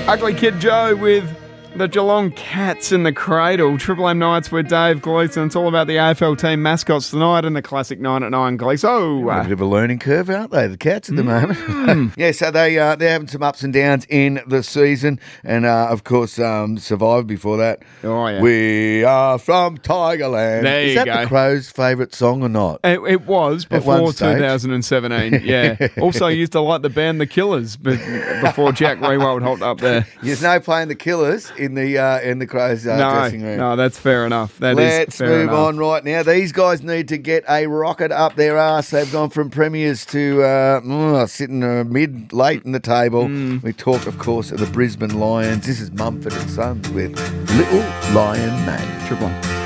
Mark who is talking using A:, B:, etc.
A: Ugly Kid Joe with the Geelong Cats in the Cradle. Triple M Nights with Dave Gleeson. It's all about the AFL team mascots tonight and the classic 9 at 9 Gleeson.
B: A bit of a learning curve, aren't they, the Cats at the moment? Yeah, so they're having some ups and downs in the season, and of course survived before that.
A: Oh, yeah.
B: We are from Tigerland.
A: There
B: Is
A: you
B: that
A: go.
B: the Crows' favourite song or not?
A: It was
B: At one
A: before
B: stage.
A: 2017, yeah. Also used to like the band The Killers, but before Jack Rewald hopped up there.
B: There's no playing the Killers in the Crows dressing room.
A: No, that's fair enough.
B: Let's
A: fair
B: move
A: enough.
B: on right now. These guys need to get a rocket up their arse. They've gone from premiers to sitting late in the table. We talk, of course, of the Brisbane Lions. This is Mumford and Sons with Little Lion Man.
A: Triple M.